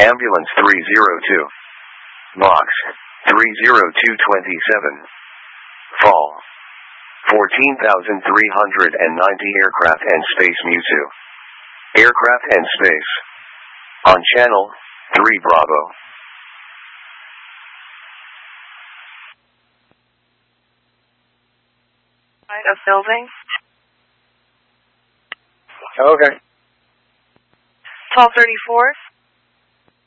Ambulance 302. Box 30227. Fall 14,390 Aircraft and Space Mewtwo. Aircraft and Space. On Channel 3 Bravo. Of building. Okay. 1234.